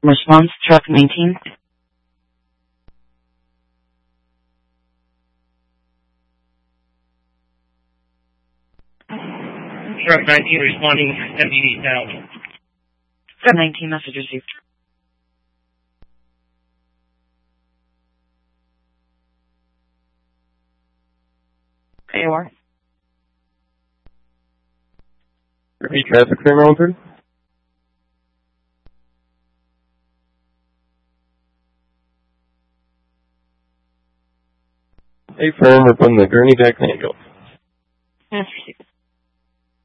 Response, truck 19. Truck 19 responding, MDD south. Truck 19, message received. AOR. Repeat traffic, Kramer 130. Hey, firm, we're putting the Gurney Jack Landfill. Yes, received.